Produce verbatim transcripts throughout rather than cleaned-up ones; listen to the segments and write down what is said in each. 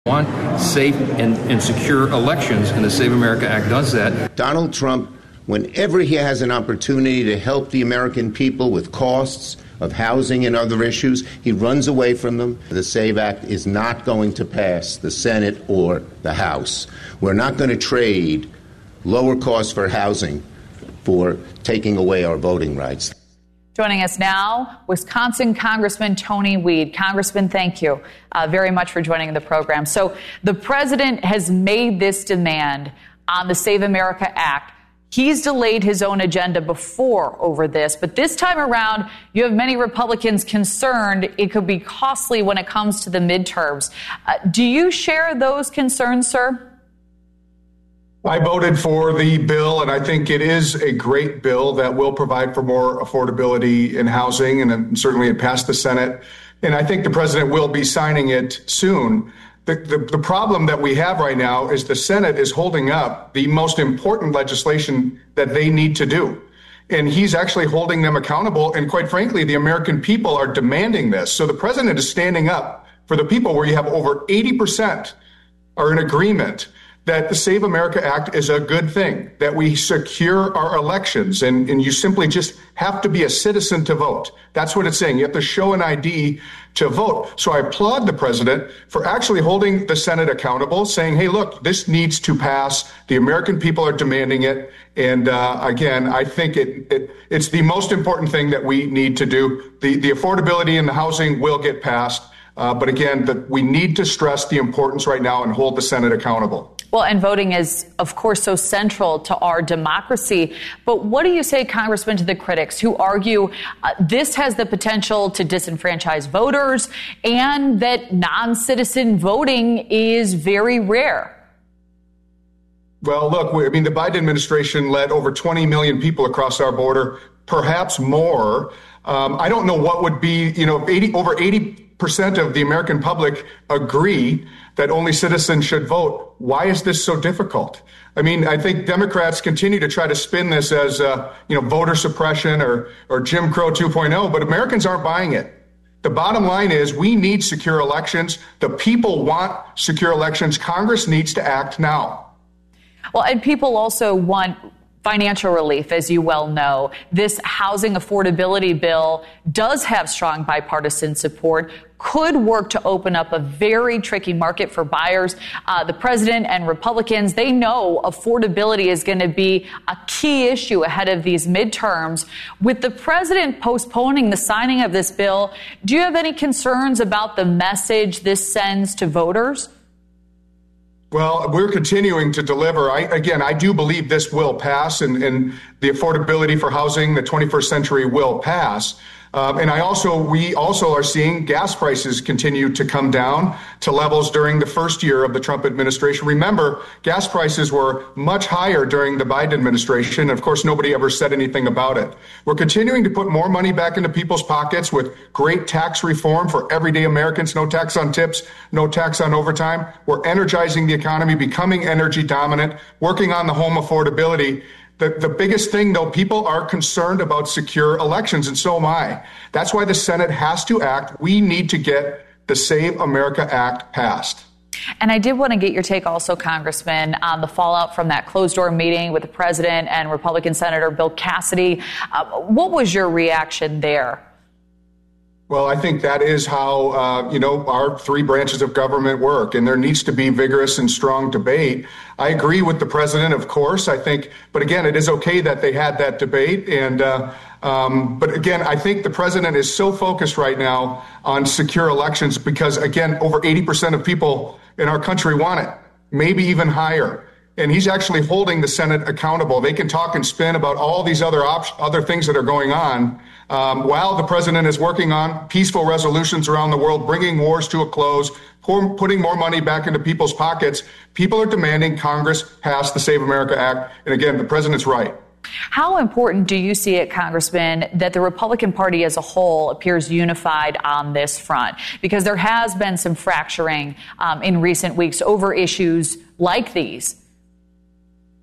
want safe and, and secure elections, and the Save America Act does that. Donald Trump, whenever he has an opportunity to help the American people with costs of housing and other issues, he runs away from them. The SAVE Act is not going to pass the Senate or the House. We're not going to trade lower costs for housing for taking away our voting rights. Joining us now, Wisconsin Congressman Tony Weed. Congressman, thank you uh, very much for joining the program. So the president has made this demand on the Save America Act. He's delayed his own agenda before over this, but this time around, you have many Republicans concerned it could be costly when it comes to the midterms. Uh, do you share those concerns, sir? I voted for the bill, and I think it is a great bill that will provide for more affordability in housing, and certainly it passed the Senate. And I think the president will be signing it soon. The, the, the problem that we have right now is the Senate is holding up the most important legislation that they need to do. And he's actually holding them accountable. And quite frankly, the American people are demanding this. So the president is standing up for the people, where you have over eighty percent are in agreement that the Save America Act is a good thing, that we secure our elections, and, and you simply just have to be a citizen to vote. That's what it's saying. You have to show an I D to vote. So I applaud the president for actually holding the Senate accountable, saying, hey, look, this needs to pass. The American people are demanding it. And uh, again, I think it, it it's the most important thing that we need to do. The, the affordability in the housing will get passed. Uh, but again, the, we need to stress the importance right now and hold the Senate accountable. Well, and voting is, of course, so central to our democracy. But what do you say, Congressman, to the critics who argue uh, this has the potential to disenfranchise voters and that non-citizen voting is very rare? Well, look, I mean, the Biden administration let over twenty million people across our border, perhaps more. Um, I don't know what would be, you know, eighty, over eighty percent of the American public agree that only citizens should vote. Why is this so difficult? I mean, I think Democrats continue to try to spin this as, uh, you know, voter suppression or, or Jim Crow two point oh, but Americans aren't buying it. The bottom line is we need secure elections. The people want secure elections. Congress needs to act now. Well, and people also want financial relief, as you well know. This housing affordability bill does have strong bipartisan support, could work to open up a very tricky market for buyers. Uh, the president and Republicans, they know affordability is going to be a key issue ahead of these midterms. With the president postponing the signing of this bill, do you have any concerns about the message this sends to voters? Well, we're continuing to deliver. I, again, I do believe this will pass, and, and the affordability for housing, the twenty-first century, will pass. Um, and I also, we also are seeing gas prices continue to come down to levels during the first year of the Trump administration. Remember, gas prices were much higher during the Biden administration. Of course, nobody ever said anything about it. We're continuing to put more money back into people's pockets with great tax reform for everyday Americans. No tax on tips, no tax on overtime. We're energizing the economy, becoming energy dominant, working on the home affordability. The, the biggest thing, though, people are concerned about secure elections, and so am I. That's why the Senate has to act. We need to get the Save America Act passed. And I did want to get your take also, Congressman, on the fallout from that closed-door meeting with the president and Republican Senator Bill Cassidy. Uh, what was your reaction there? Well, I think that is how, uh, you know, our three branches of government work, and there needs to be vigorous and strong debate. I agree with the president, of course, I think, but again, it is okay that they had that debate. And, uh, um, but again, I think the president is so focused right now on secure elections because, again, over eighty percent of people in our country want it, maybe even higher. And he's actually holding the Senate accountable. They can talk and spin about all these other op- other things that are going on um, while the president is working on peaceful resolutions around the world, bringing wars to a close, pour, putting more money back into people's pockets. People are demanding Congress pass the Save America Act. And again, the president's right. How important do you see it, Congressman, that the Republican Party as a whole appears unified on this front? Because there has been some fracturing um, in recent weeks over issues like these.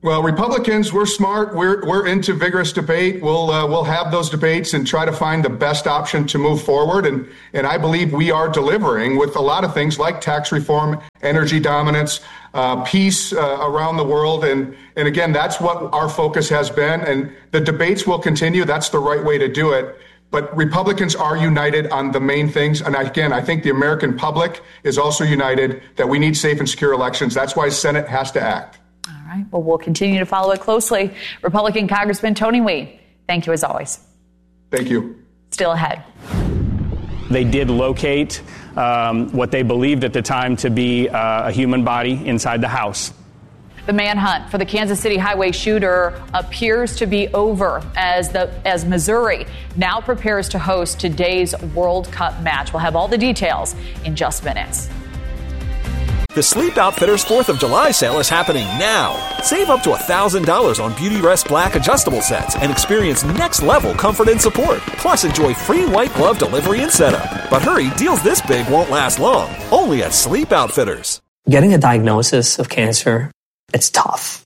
Well, Republicans, we're smart. We're we're into vigorous debate. We'll uh, we'll have those debates and try to find the best option to move forward. And and I believe we are delivering with a lot of things like tax reform, energy dominance, uh, peace uh, around the world. And and again, that's what our focus has been. And the debates will continue. That's the right way to do it. But Republicans are united on the main things. And again, I think the American public is also united that we need safe and secure elections. That's why Senate has to act. All right. Well, we'll continue to follow it closely. Republican Congressman Tony Wee, thank you as always. Thank you. Still ahead. They did locate um, what they believed at the time to be uh, a human body inside the house. The manhunt for the Kansas City highway shooter appears to be over as the as Missouri now prepares to host today's World Cup match. We'll have all the details in just minutes. The Sleep Outfitters fourth of July sale is happening now. Save up to one thousand dollars on Beautyrest Black adjustable sets and experience next-level comfort and support. Plus, enjoy free white glove delivery and setup. But hurry, deals this big won't last long. Only at Sleep Outfitters. Getting a diagnosis of cancer, it's tough.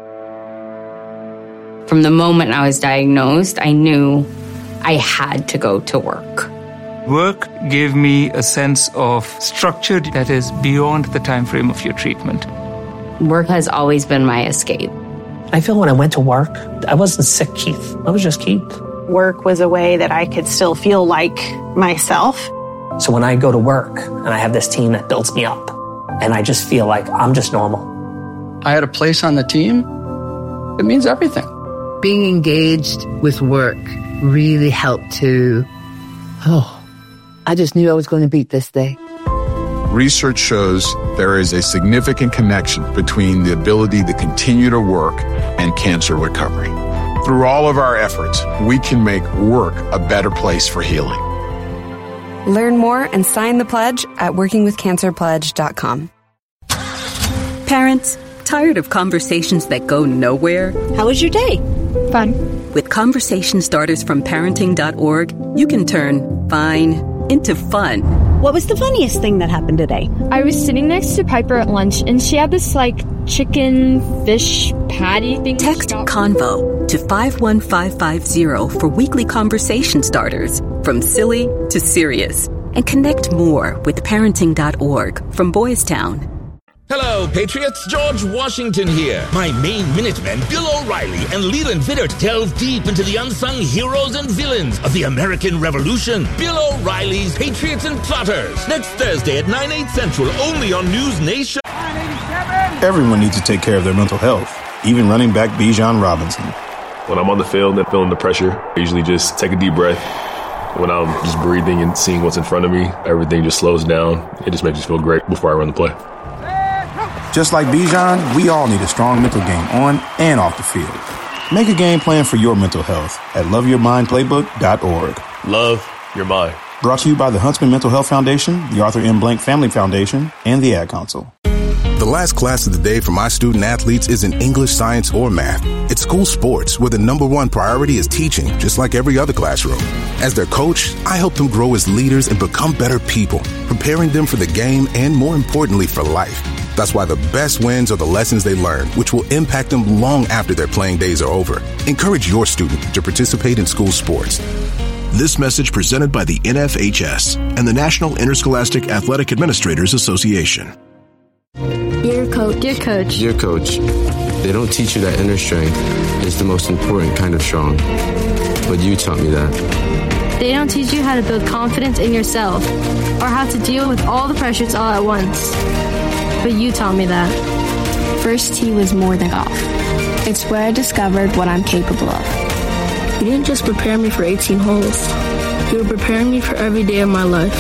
From the moment I was diagnosed, I knew I had to go to work. Work gave me a sense of structure that is beyond the time frame of your treatment. Work has always been my escape. I feel when I went to work, I wasn't sick, Keith. I was just Keith. Work was a way that I could still feel like myself. So when I go to work and I have this team that builds me up, and I just feel like I'm just normal. I had a place on the team. It means everything. Being engaged with work really helped to, oh, I just knew I was going to beat this day. Research shows there is a significant connection between the ability to continue to work and cancer recovery. Through all of our efforts, we can make work a better place for healing. Learn more and sign the pledge at working with cancer pledge dot com. Parents, tired of conversations that go nowhere? How was your day? Fun. With conversation starters from parenting dot org, you can turn fine into fun. What was the funniest thing that happened today? I was sitting next to Piper at lunch, and she had this, like, chicken fish patty thing. Text CONVO to five one five five zero for weekly conversation starters, from silly to serious. And connect more with parenting dot org from Boys Town. Hello, Patriots. George Washington here. My main Minutemen, Bill O'Reilly and Leland Vittert, delve deep into the unsung heroes and villains of the American Revolution. Bill O'Reilly's Patriots and Plotters. Next Thursday at nine, eight Central, only on News Nation. Everyone needs to take care of their mental health, even running back Bijan Robinson. When I'm on the field and feeling the pressure, I usually just take a deep breath. When I'm just breathing and seeing what's in front of me, everything just slows down. It just makes me feel great before I run the play. Just like Bijan, we all need a strong mental game on and off the field. Make a game plan for your mental health at love your mind playbook dot org. Love your mind. Brought to you by the Huntsman Mental Health Foundation, the Arthur M. Blank Family Foundation, and the Ad Council. The last class of the day for my student athletes isn't English, science, or math. It's school sports, where the number one priority is teaching, just like every other classroom. As their coach, I help them grow as leaders and become better people, preparing them for the game and, more importantly, for life. That's why the best wins are the lessons they learn, which will impact them long after their playing days are over. Encourage your student to participate in school sports. This message presented by the N F H S and the National Interscholastic Athletic Administrators Association. Dear coach. Dear coach. Dear coach, they don't teach you that inner strength is the most important kind of strong. But you taught me that. They don't teach you how to build confidence in yourself or how to deal with all the pressures all at once. But you taught me that. First tee was more than golf. It's where I discovered what I'm capable of. You didn't just prepare me for eighteen holes. You were preparing me for every day of my life.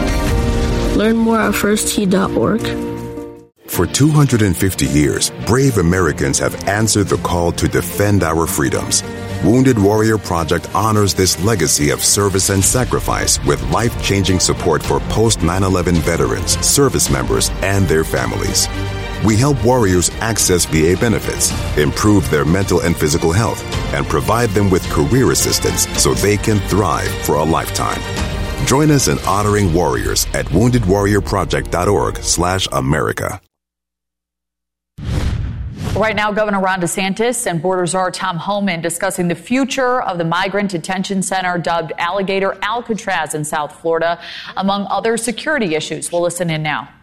Learn more at first tee dot org. For two hundred fifty years, brave Americans have answered the call to defend our freedoms. Wounded Warrior Project honors this legacy of service and sacrifice with life-changing support for post nine eleven veterans, service members, and their families. We help warriors access V A benefits, improve their mental and physical health, and provide them with career assistance so they can thrive for a lifetime. Join us in honoring warriors at wounded warrior project dot org slash America. Right now, Governor Ron DeSantis and Border Czar Tom Homan discussing the future of the migrant detention center dubbed Alligator Alcatraz in South Florida, among other security issues. We'll listen in now.